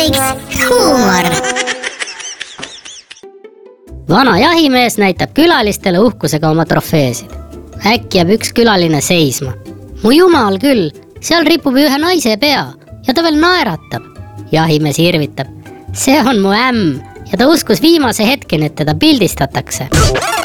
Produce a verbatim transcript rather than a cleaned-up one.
X huumor. Vana jahimees näitab külalistele uhkusega oma trofeesid. Äkki jääb üks külaline seisma. Mu jumal küll, seal ripub ühe naise pea ja ta veel naeratab. Jahimees irvitab. See on mu ämm ja ta uskus viimase hetkeni, et teda pildistatakse.